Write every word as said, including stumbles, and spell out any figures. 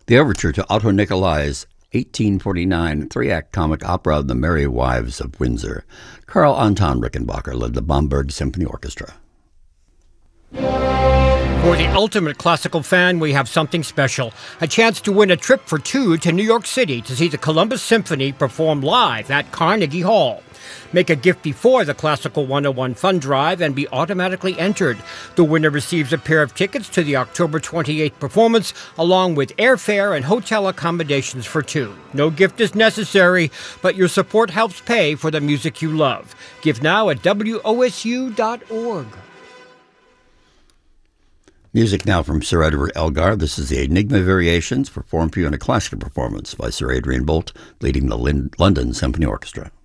The overture to Otto Nicolai's eighteen forty-nine three-act comic opera The Merry Wives of Windsor. Carl Anton Rickenbacker led the Bamberg Symphony Orchestra. For the ultimate classical fan, we have something special. A chance to win a trip for two to New York City to see the Columbus Symphony perform live at Carnegie Hall. Make a gift before the Classical one oh one Fund Drive and be automatically entered. The winner receives a pair of tickets to the October twenty-eighth performance, along with airfare and hotel accommodations for two. No gift is necessary, but your support helps pay for the music you love. Give now at W O S U dot org. Music now from Sir Edward Elgar. This is the Enigma Variations, performed for you in a classical performance by Sir Adrian Boult, leading the Lin- London Symphony Orchestra.